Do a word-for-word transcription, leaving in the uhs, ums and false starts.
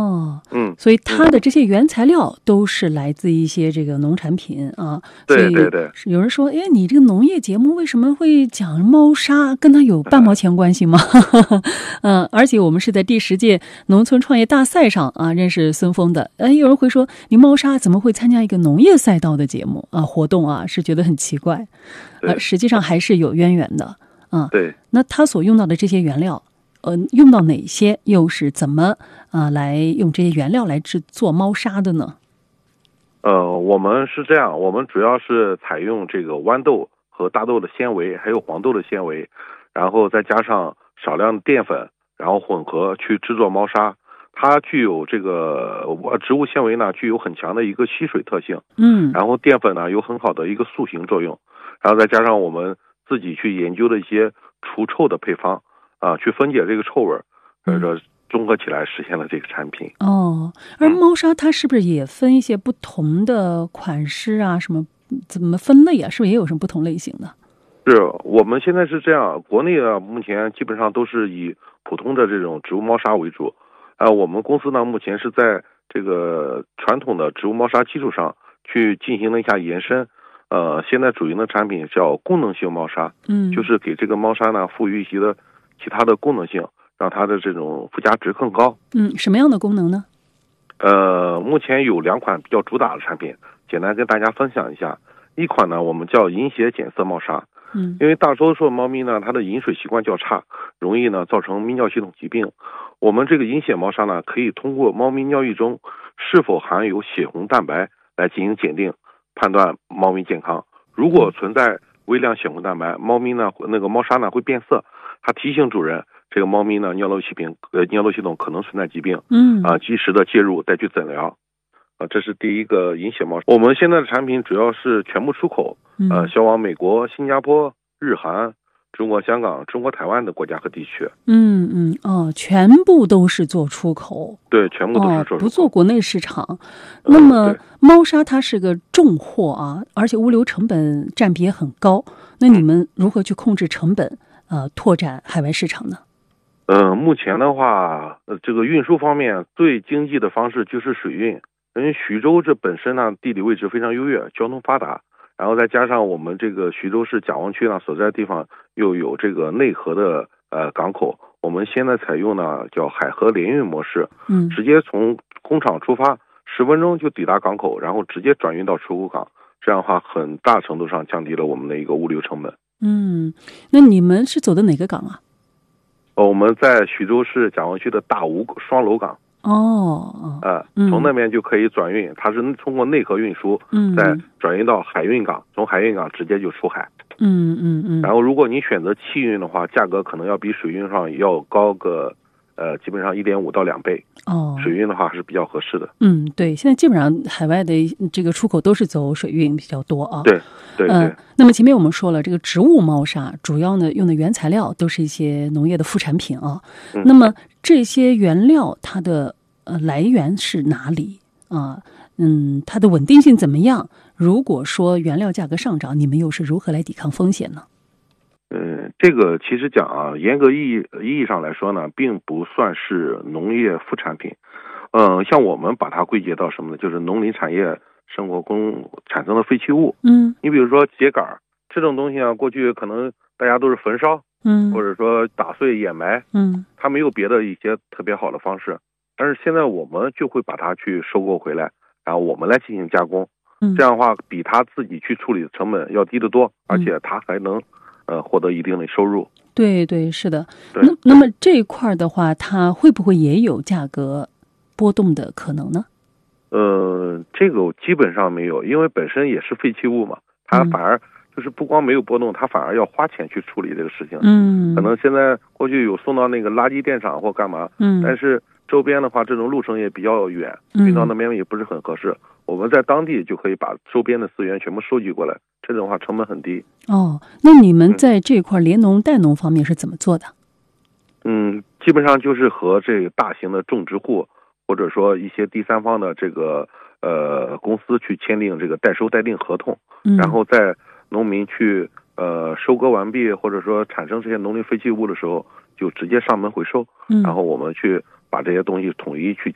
哦， 嗯， 所以它的这些原材料都是来自一些这个农产品啊。 对对对。 有人说，哎，你这个农业节目为什么会讲猫砂？跟它有半毛钱关系吗？嗯，而且我们是在第十届农村创业大赛上啊认识孙峰的。哎，有人会说，你猫砂怎么会参加一个农业赛道的节目啊活动啊？是觉得很奇怪。呃，实际上还是有渊源的啊。 对。 那他所用到的这些原料。呃，用到哪些，又是怎么啊、呃、来用这些原料来制作猫砂的呢？ 呃，我们是这样，我们主要是采用这个豌豆和大豆的纤维，还有黄豆的纤维，然后再加上少量的淀粉，然后混合去制作猫砂。它具有这个植物纤维呢，具有很强的一个吸水特性， 嗯， 然后淀粉呢有很好的一个塑形作用，然后再加上我们自己去研究的一些除臭的配方。啊，去分解这个臭味，呃，这综合起来实现了这个产品。 哦，而猫砂它是不是也分一些不同的款式啊？什么怎么分类啊？是不是也有什么不同类型的？ 是我们现在是这样，国内啊，目前基本上都是以普通的这种植物猫砂为主。啊，我们公司呢，目前是在这个传统的植物猫砂基础上去进行了一下延伸。呃，现在主营的产品叫功能性猫砂， 嗯， 就是给这个猫砂呢赋予一些的。其他的功能性，让它的这种附加值更高。 嗯，什么样的功能呢？ 呃，目前有两款比较主打的产品，简单跟大家分享一下。一款呢，我们叫饮血检测猫砂。 嗯， 因为大多数猫咪呢，它的饮水习惯较差，容易呢造成泌尿系统疾病。我们这个饮血猫砂呢，可以通过猫咪尿液中是否含有血红蛋白来进行检定，判断猫咪健康。如果存在微量血红蛋白，猫咪呢那个猫砂呢会变色。它提醒主人，这个猫咪呢尿路系统呃尿路系统可能存在疾病， 嗯啊，及时的介入再去诊疗，啊，这是第一个饮血猫砂。我们现在的产品主要是全部出口，呃，销往美国、新加坡、日韩、中国香港、中国台湾的国家和地区。 嗯嗯哦，全部都是做出口。 对，全部都是做出口， 哦，不做国内市场。那么、嗯、猫砂它是个重货啊，而且物流成本占比也很高。那你们如何去控制成本？呃，拓展海外市场呢？ 呃，目前的话，呃，这个运输方面最经济的方式就是水运。因为徐州这本身呢地理位置非常优越，交通发达，然后再加上我们这个徐州市蒋汪区呢所在地方又有这个内河的呃港口，我们现在采用呢叫海河联运模式， 嗯， 直接从工厂出发，十分钟就抵达港口，然后直接转运到出口港，这样的话很大程度上降低了我们的一个物流成本。 嗯，那你们是走的哪个港啊？ 我们在徐州市蒋汪区的大吴双楼港。 哦， 呃，从那边就可以转运，它是通过内河运输， 嗯， 再转运到海运港，从海运港直接就出海。 嗯嗯嗯。 然后，如果你选择气运的话，价格可能要比水运上要高个，呃，基本上一点五到两倍。 哦， 水运的话还是比较合适的。 嗯，对，现在基本上海外的这个出口都是走水运比较多啊。 对对对、 呃。那么前面我们说了，这个植物猫砂主要呢用的原材料都是一些农业的副产品啊。 嗯、 那么这些原料它的呃来源是哪里啊？嗯，它的稳定性怎么样？如果说原料价格上涨，你们又是如何来抵抗风险呢？ 嗯，这个其实讲啊，严格意义意义上来说呢，并不算是农业副产品。嗯，像我们把它归结到什么呢？就是农林产业生活中产生的废弃物。 嗯， 你比如说秸秆这种东西啊，过去可能大家都是焚烧， 嗯， 或者说打碎掩埋， 嗯， 它没有别的一些特别好的方式。但是现在我们就会把它去收购回来，然后我们来进行加工。 嗯， 这样的话比他自己去处理的成本要低得多，而且他还能。呃，获得一定的收入。 对对，是的。 那那么这一块的话，它会不会也有价格波动的可能呢？ 呃，这个基本上没有，因为本身也是废弃物嘛，它反而就是不光没有波动，它反而要花钱去处理这个事情。 嗯， 可能现在过去有送到那个垃圾电厂或干嘛， 嗯， 但是周边的话，这种路程也比较远，运到那边也不是很合适。嗯、我们在当地就可以把周边的资源全部收集过来，这种话成本很低。 哦，那你们在这块联农代农方面是怎么做的？ 嗯，基本上就是和这个大型的种植户或者说一些第三方的这个呃公司去签订这个代收代订合同， 嗯、 然后在农民去呃收割完毕或者说产生这些农林废弃物的时候，就直接上门回收， 嗯、 然后我们去把这些东西统一去